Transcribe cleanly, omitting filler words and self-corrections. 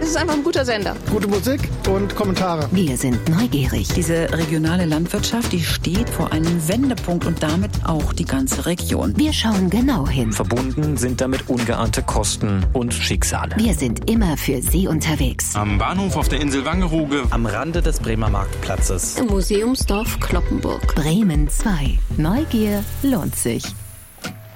Es ist einfach ein guter Sender. Gute Musik und Kommentare. Wir sind neugierig. Diese regionale Landwirtschaft, die steht vor einem Wendepunkt und damit auch die ganze Region. Wir schauen genau hin. Verbunden sind damit ungeahnte Kosten und Schicksale. Wir sind immer für Sie unterwegs. Am Bahnhof auf der Insel Wangerooge. Am Rande des Bremer Marktplatzes. Im Museumsdorf Cloppenburg. Bremen 2. Neugier lohnt sich.